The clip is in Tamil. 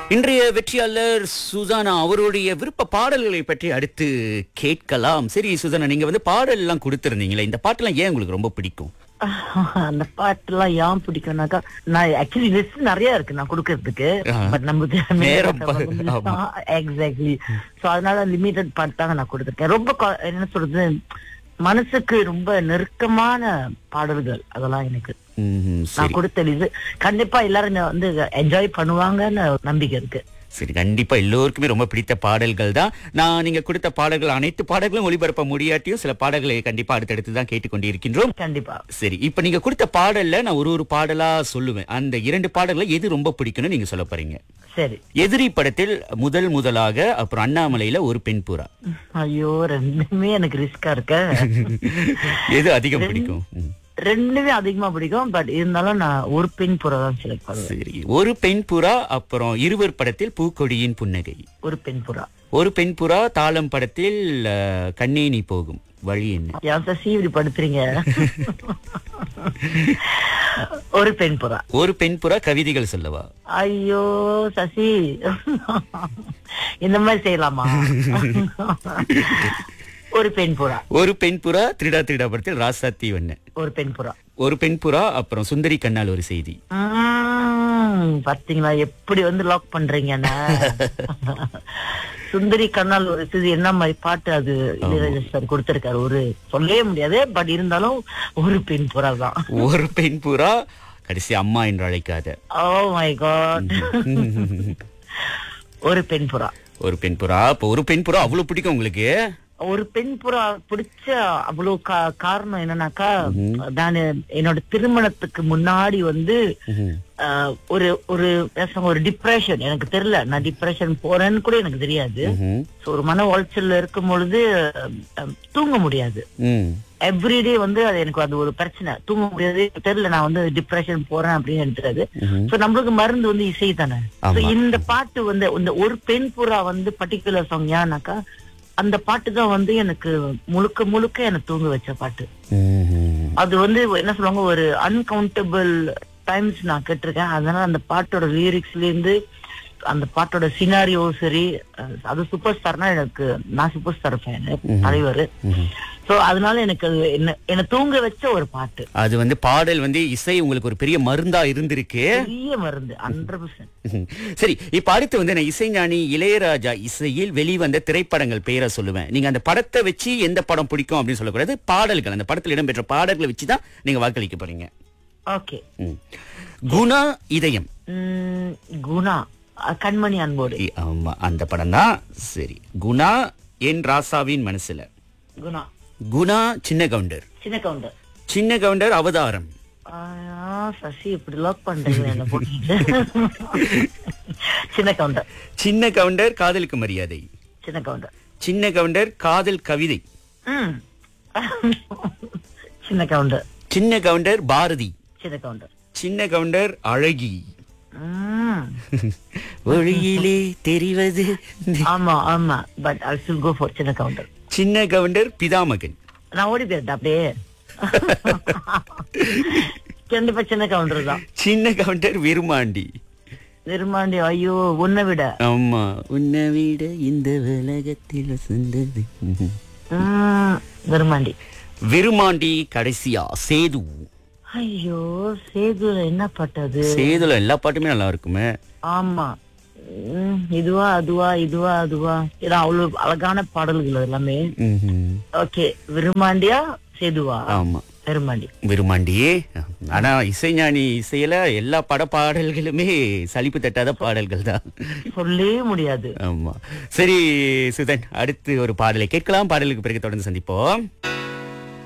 இன்றைய வெற்றியாளர் சுசானா அவருடைய விருப்ப பாடல்களை பற்றி அடுத்து கேட்கலாம். சரி சுசானா, நீங்க பாடல் எல்லாம் கொடுத்திருந்தீங்களே, இந்த பாட்டெல்லாம் ஏன் உங்களுக்கு ரொம்ப பிடிக்கும்? அந்த பாட்டுலாம் ஏன் பிடிக்கும்னாக்கா, நான் ஆக்சுவலி லிஸ்ட் நிறைய இருக்கு நான் கொடுக்கறதுக்கு. பட் நமக்கு எக்ஸாக்ட்லி. சோ அதனால லிமிட்டட் பாட்டு தாங்க நான் கொடுத்துருக்கேன். ரொம்ப என்ன சொல்றது, மனசுக்கு ரொம்ப நெருக்கமான பாடல்கள் அதெல்லாம் எனக்கு நான் கொடுத்த லிஸ்ட். கண்டிப்பா எல்லாரும் என்ஜாய் பண்ணுவாங்கன்னு நம்பிக்கை இருக்கு. சரி, கண்டிப்பா எல்லோருக்குமே ரொம்ப பிடித்த பாடல்கள் தான். நான் நீங்க கொடுத்த பாடல்கள் அனைத்து பாடல்களும் ஒளிபரப்ப முடியாட்டியும் சில பாடல்களை கண்டிப்பா அடுத்தடுத்து தான் கேட்டுக்கொண்டிருக்கின்றோம். கண்டிப்பா. சரி, இப்ப நீங்க கொடுத்த பாடல்ல நான் ஒரு பாடலா சொல்லுவேன். அந்த 2 பாடல்களை எது ரொம்ப பிடிக்கும்னு நீங்க சொல்ல போறீங்க. சரி. எதிரி படத்தில் முதலாக, அப்புறம் அண்ணாமலையில ஒரு பெண் புறா. ஐயோ, ரெண்டுமே எனக்கு ரிஸ்கா இருக்க. எது அதிகம் பிடிக்கும்? ரெண்டுமே அதிகமா பிடிக்கும். பட் இருந்தாலும் நான் ஒரு பெண் புறா தான் செலக்ட் பண்ணுவேன். சரி, ஒரு பெண் புறா. அப்புறம் இருவர் படத்தில் பூக்கொடியின் புன்னகை. ஒரு பெண் புறா. ஒரு பெண் புறா. தாளம் படத்தில் கண்ணே நீ போகும் வழி என்ன. யார் இப்படி படுத்துறீங்க? ஒரு பெண் புறா. ஒரு பெண் புறா. கவிதைகள் சொல்லவா? ஐயோ சசி, இந்த மாதிரி செய்யலாமா? ஒரு பெண் புறா. ஒரு பெண் புறா. திருடா திருடா படத்தில் ராசாத்தி வண்ண. ஒரு பெண் புறா. ஒரு பெண் புறா. அப்புறம் சுந்தரி கண்ணால் ஒரு செய்தி. பாத்தீங்களா எப்படி லாக் பண்றீங்கன்னா? சுந்தரி கண்ணால் ஒரு செய்தி என்ன மாதிரி பாட்டு அது இளையராஜா சார் கொடுத்திருக்காரு. ஒரு சொல்லவே முடியாது. பட் இருந்தாலும் ஒரு பெண் புறா தான். ஒரு பெண் புறா. கடைசி அம்மா என்று அழைக்காத. Oh my God. ஒரு பெண் புறா. ஒரு பெண் புறா. அப்ப ஒரு பெண் புறா அவ்வளவு பிடிக்கும் உங்களுக்கு? ஒரு பெண் புறா பிடிச்ச அவ்வளவு காரணம் என்னன்னாக்கா, நான் என்னோட திருமணத்துக்கு முன்னாடி ஒரு ஒரு டிப்ரெஷன், எனக்கு தெரியல நான் டிப்ரெஷன் போறேன்னு கூட எனக்கு தெரியாது. ஒரு மன உளைச்சல்ல இருக்கும் பொழுது தூங்க முடியாது. எவ்ரிடே அது எனக்கு அது ஒரு பிரச்சனை. தூங்க முடியாது, தெரியல நான் டிப்ரெஷன் போறேன் அப்படின்னு எடுத்துறது. சோ நம்மளுக்கு மருந்து இசை தானே. இந்த பாட்டு இந்த ஒரு பெண் புறா பர்டிகுலர் சாங் ஏன்னாக்கா, அந்த பாட்டு தான் எனக்கு முழுக்க முழுக்க எனக்கு தூங்க வச்ச பாட்டு. அது என்ன சொல்லுவாங்க, ஒரு அன்கவுண்டபிள் டைம்ஸ் நான் கேட்டிருக்கேன். அதனால அந்த பாட்டோட லிரிக்ஸ்ல இருந்து அந்த பாட்டோட சினாரியோ சரி, அது சூப்பர் ஸ்டார்னா நான் சூப்பர் ஸ்டார் ஃபேன், தலைவர். சோ அதனால எனக்கு அது என்ன தூங்க வச்ச ஒரு பாட்டு. அது பாடல் இசை உங்களுக்கு ஒரு பெரிய மருந்தா இருந்திருக்கு. பெரிய மருந்து 100%. சரி, இப்ப அடுத்து நான் இசைஞானி இளையராஜா இசையில் வெளிவந்த திரைப்படங்கள் பெயரை சொல்லுவேன். நீங்க அந்த படத்தை வச்சு எந்த படம் பிடிக்கும் அப்படின்னு சொல்லக்கூடாது. பாடல்கள், அந்த படத்தில் இடம்பெற்ற பாடல்களை வச்சுதான் நீங்க வாக்களிக்க போறீங்க. ஓகே. குணா இதயம். குணா கண்மணி அன்போடு. ஆமா, அந்த படம் தான். சரி, குணா என் ராசாவின் மனசுல. குணா. குணா சின்ன கவுண்டர். சின்ன கவுண்டர். சின்ன கவுண்டர் அவதாரம். சசி இப்படி லாக் பண்றீங்க என்ன போட்டு. சின்ன கவுண்டர். சின்ன கவுண்டர் காதலுக்கு மரியாதை. சின்ன கவுண்டர். சின்ன கவுண்டர் காதல் கவிதை. சின்ன கவுண்டர். சின்ன கவுண்டர் பாரதி. சின்ன கவுண்டர். சின்ன கவுண்டர் அழகி. ஒளியிலே தெரிவது. ஆமா ஆமா, but I will go for சின்ன கவுண்டர். சின்ன கவுண்டர் பிதாமகன். நான் ஓடி போயிட்டேன் அப்படியே. கண்டிப்பா சின்ன கவுண்டர் தான். சின்ன கவுண்டர் விருமாண்டி. விருமாண்டி. ஐயோ, உன்னை விட. ஆமா, உன்னை விட இந்த உலகத்தில் சொந்தது. விருமாண்டி. விருமாண்டி. கடைசியா சேது. ஐயோ, சேதுல என்ன பாட்டு அது? சேதுல எல்லா பாட்டுமே நல்லா இருக்குமே. ஆமா, இதுவா அதுவா இதுவா அதுவா, ஏன்னா அவ்வளவு அழகான பாடல்கள் எல்லாமே. ஓகே, விருமாண்டியா சேதுவா? ஆமா, விருமாண்டி. விருமாண்டி. ஆனா இசைஞானி இசையில எல்லா பாடல்களுமே சலிப்பு தட்டாத பாடல்கள் தான், சொல்லவே முடியாது. ஆமா. சரி சுதன், அடுத்து ஒரு பாடலை கேட்கலாம். பாடலுக்கு பிறகு தொடர்ந்து சந்திப்போம்.